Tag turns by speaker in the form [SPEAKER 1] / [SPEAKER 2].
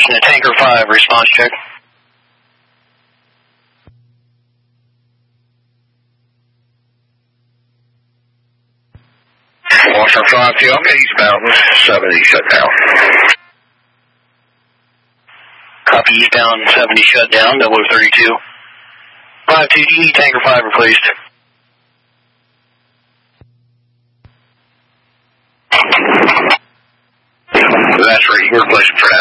[SPEAKER 1] Washington Tanker 5, response check.
[SPEAKER 2] Washington 5, I'm eastbound, 70 shut down.
[SPEAKER 1] Copy, eastbound 70 shut down, 0032. 52E, Tanker 5 replaced.
[SPEAKER 2] That's right, you're replacing for